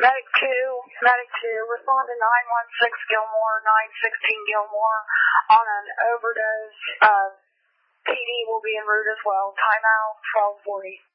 Medic 2, respond to 916 Gilmore, 916 Gilmore on an overdose. PD will be en route as well. Timeout 1240.